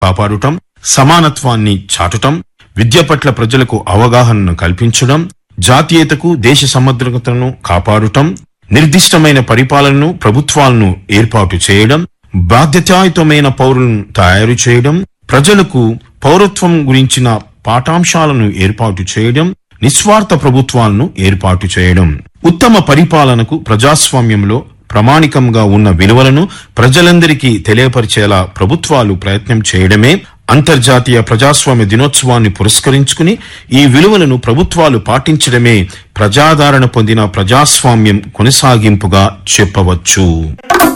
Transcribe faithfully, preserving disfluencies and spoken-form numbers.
కాపాడటం, సమానత్వాన్ని చాటటం, విద్య పట్ల ప్రజలకు అవగాహనను కల్పించడం, జాతీయతకు దేశ సమగ్రతను కాపాడటం, నిర్దిష్టమైన పరిపాలనను ప్రభుత్వాలను ఏర్పాటు చేయడం, బాధ్యతాయుతమైన పౌరులను తయారు చేయడం, ప్రజలకు పౌరత్వం గురించిన పాఠాంశాలను ఏర్పాటు చేయడం, నిస్వార్థ ప్రభుత్వాలను ఏర్పాటు చేయడం. ఉత్తమ పరిపాలనకు ప్రజాస్వామ్యంలో ప్రామాణికంగా ఉన్న విలువలను ప్రజలందరికీ తెలియపరిచేలా ప్రభుత్వాలు ప్రయత్నం చేయడమే అంతర్జాతీయ ప్రజాస్వామ్య దినోత్సవాన్ని పురస్కరించుకుని ఈ విలువలను ప్రభుత్వాలు పాటించడమే ప్రజాదరణ పొందిన ప్రజాస్వామ్యం కొనసాగింపుగా చెప్పవచ్చు.